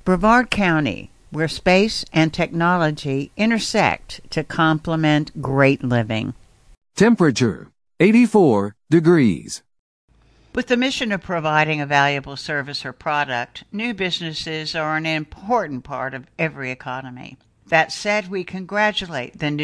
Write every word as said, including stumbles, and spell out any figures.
Brevard County, where space and technology intersect to complement great living. Temperature, eighty-four degrees. With the mission of providing a valuable service or product, new businesses are an important part of every economy. That said, we congratulate the new